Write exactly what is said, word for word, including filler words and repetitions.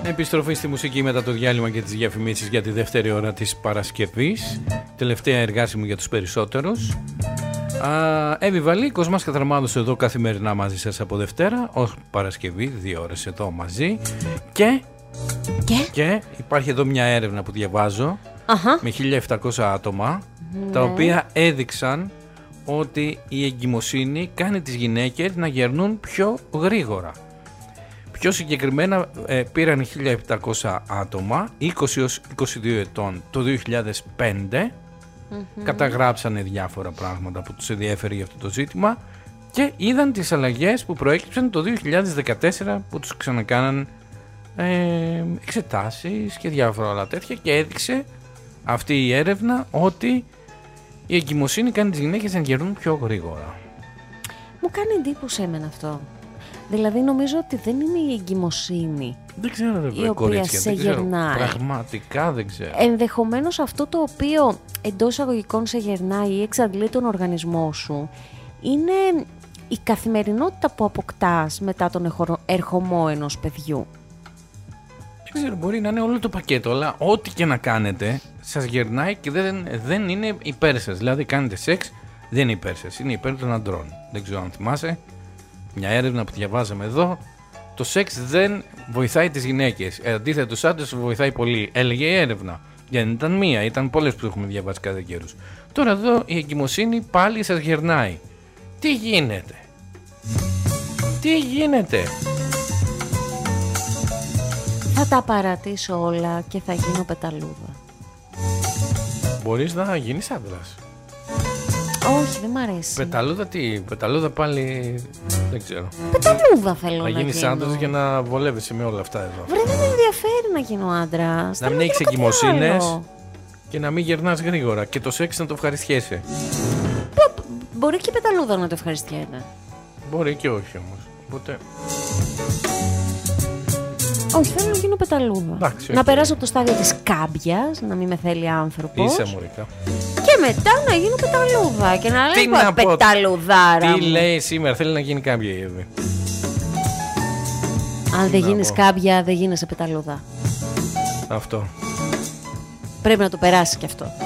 Επιστροφή στη μουσική μετά το διάλειμμα και τις διαφημίσεις για τη δεύτερη ώρα της Παρασκευής. Τελευταία εργάσιμη για τους περισσότερους. Εύη Βαλή, Κοσμάς Κατραμάδος εδώ καθημερινά μαζί σας από Δευτέρα ως Παρασκευή, δύο ώρες εδώ μαζί. Και, και? και υπάρχει εδώ μια έρευνα που διαβάζω uh-huh. με χίλια επτακόσια άτομα ναι. τα οποία έδειξαν ότι η εγκυμοσύνη κάνει τις γυναίκες να γερνούν πιο γρήγορα. Πιο συγκεκριμένα ε, πήραν χίλια επτακόσια άτομα είκοσι έως είκοσι δύο ετών το δύο χιλιάδες πέντε, mm-hmm. καταγράψανε διάφορα πράγματα που τους ενδιέφερε για αυτό το ζήτημα και είδαν τις αλλαγές που προέκυψαν το δύο χιλιάδες δεκατέσσερα που τους ξανακάναν ε, εξετάσεις και διάφορα άλλα τέτοια και έδειξε αυτή η έρευνα ότι η εγκυμοσύνη κάνει τις γυναίκες να γερνούν πιο γρήγορα. Μου κάνει εντύπωση εμένα αυτό. Δηλαδή νομίζω ότι δεν είναι η εγκυμοσύνη δεν ξέρω, ρε, η οποία κορίτσια, σε δεν ξέρω, γερνάει. Πραγματικά δεν ξέρω. Ενδεχομένως αυτό το οποίο εντός εισαγωγικών σε γερνάει ή εξαντλεί τον οργανισμό σου είναι η καθημερινότητα που αποκτάς μετά τον ερχομό ενός παιδιού. Δεν ξέρω, μπορεί να είναι όλο το πακέτο, αλλά ό,τι και να κάνετε σας γερνάει και δεν, δεν είναι υπέρ σας. Δηλαδή κάνετε σεξ, δεν είναι υπέρ σας, είναι υπέρ των αντρών. Δεν ξέρω αν θυμάσαι. Μια έρευνα που διαβάζαμε εδώ, το σεξ δεν βοηθάει τις γυναίκες. Ε, αντίθετα, τους άντρες βοηθάει πολύ. Έλεγε η έρευνα. Δεν ήταν μία, ήταν πολλές που έχουμε διαβάσει κάθε καιρούς. Τώρα εδώ η εγκυμοσύνη πάλι σας γερνάει. Τι γίνεται? Τι γίνεται? Θα τα παρατήσω όλα και θα γίνω πεταλούδα. Μπορείς να γίνεις άντρας. Όχι, δεν μ' αρέσει. Πεταλούδα τι, πεταλούδα πάλι δεν ξέρω. Πεταλούδα θέλω να, να γίνεις άντρας για να βολεύεσαι με όλα αυτά εδώ. Βρε, δεν με ενδιαφέρει να γίνω άντρας. Να μην έχεις εγκυμοσύνες και να μην γερνάς γρήγορα και το σεξ να το ευχαριστιέσαι. Πο, μπορεί και η πεταλούδα να το ευχαριστιέται. Μπορεί και όχι όμως. Ποτέ. Όχι, θέλω να γίνω πεταλούδα. Εντάξει, να okay. περάσω από το στάδιο της κάμπιας, να μην με θέλει άνθρωπος. Είσαι μωρικα. Και μετά να γίνω πεταλούδα και να λέω πεταλουδάρα. Τι μου. Λέει σήμερα, θέλει να γίνει κάμπια η Εύη. Αν δεν γίνεις κάμπια, δεν γίνεσαι πεταλούδα. Αυτό. Πρέπει να το περάσεις κι αυτό.